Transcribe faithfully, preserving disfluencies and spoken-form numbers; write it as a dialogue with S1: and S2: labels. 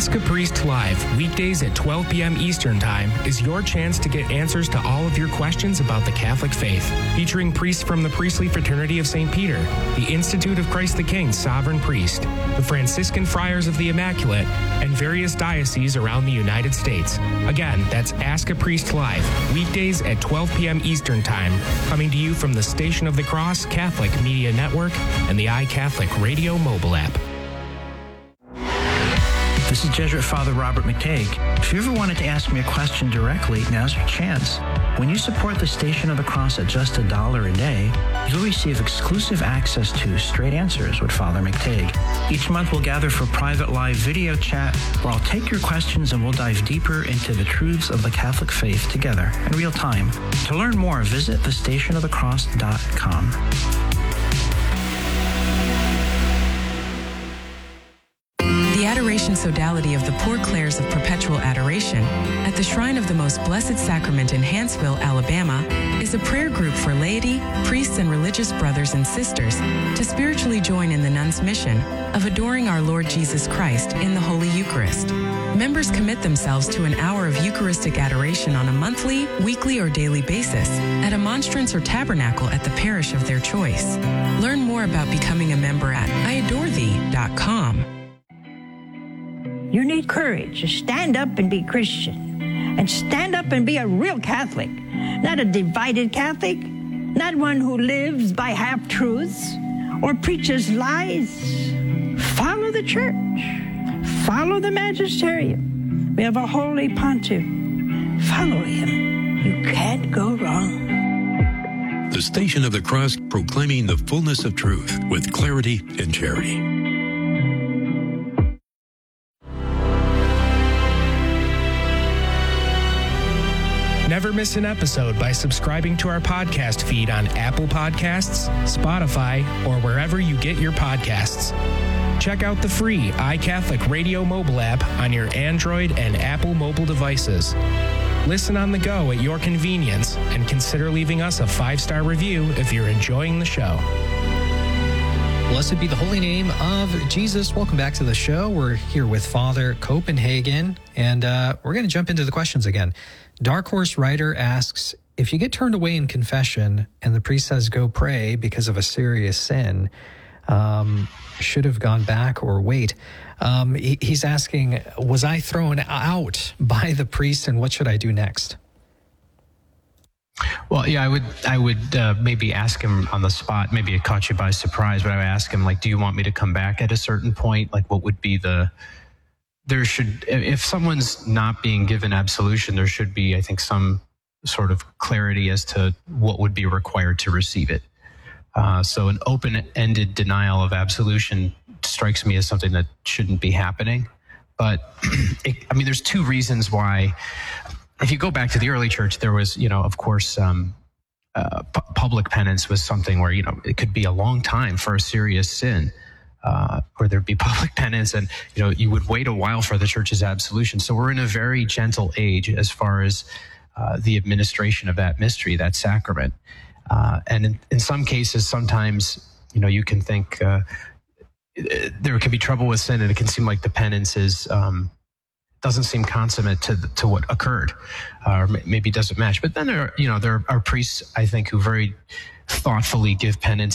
S1: Ask a Priest Live, weekdays at twelve p.m. Eastern Time, is your chance to get answers to all of your questions about the Catholic faith. Featuring priests from the Priestly Fraternity of Saint Peter, the Institute of Christ the King Sovereign Priest, the Franciscan Friars of the Immaculate, and various dioceses around the United States. Again, that's Ask a Priest Live, weekdays at twelve p.m. Eastern Time, coming to you from the Station of the Cross Catholic Media Network and the iCatholic Radio mobile app.
S2: This is Jesuit Father Robert McTague. If you ever wanted to ask me a question directly, now's your chance. When you support the Station of the Cross at just a dollar a day, you'll receive exclusive access to Straight Answers with Father McTague. Each month we'll gather for private live video chat where I'll take your questions and we'll dive deeper into the truths of the Catholic faith together in real time. To learn more, visit the station of the cross dot com.
S3: The Adoration Sodality of the Poor Clares of Perpetual Adoration at the Shrine of the Most Blessed Sacrament in Hanceville, Alabama, is a prayer group for laity, priests, and religious brothers and sisters to spiritually join in the nuns' mission of adoring our Lord Jesus Christ in the Holy Eucharist. Members commit themselves to an hour of Eucharistic adoration on a monthly, weekly, or daily basis at a monstrance or tabernacle at the parish of their choice. Learn more about becoming a member at I adore thee dot com.
S4: You need courage to stand up and be Christian, and stand up and be a real Catholic, not a divided Catholic, not one who lives by half-truths or preaches lies. Follow the church. Follow the magisterium. We have a holy pontiff. Follow him. You can't go wrong.
S5: The Station of the Cross, proclaiming the fullness of truth with clarity and charity.
S1: Never miss an episode by subscribing to our podcast feed on Apple Podcasts, Spotify, or wherever you get your podcasts. Check out the free iCatholic Radio mobile app on your Android and Apple mobile devices. Listen on the go at your convenience, and consider leaving us a five-star review if you're enjoying the show.
S6: Blessed be the holy name of Jesus. Welcome back to the show. We're here with Father Copenhagen, and uh, we're going to jump into the questions again. Dark Horse Writer asks, if you get turned away in confession and the priest says go pray because of a serious sin, um, should have gone back or wait. Um, he, he's asking, was I thrown out by the priest, and what should I do next?
S7: Well, yeah, I would I would uh, maybe ask him on the spot. Maybe it caught you by surprise, but I would ask him, like, do you want me to come back at a certain point? Like, what would be the... There should, if someone's not being given absolution, there should be, I think, some sort of clarity as to what would be required to receive it. Uh, so an open-ended denial of absolution strikes me as something that shouldn't be happening. But, it, I mean, there's two reasons why. If you go back to the early church, there was, you know, of course, um, uh, pu- public penance was something where, you know, it could be a long time for a serious sin. Uh, where there'd be public penance, and you know you would wait a while for the church's absolution. So we're in a very gentle age as far as uh, the administration of that mystery, that sacrament. Uh, and in, in some cases, sometimes you know you can think uh, there can be trouble with sin, and it can seem like the penance is um, doesn't seem consummate to to what occurred, uh, or maybe doesn't match. But then there are, you know there are priests, I think, who very thoughtfully give penance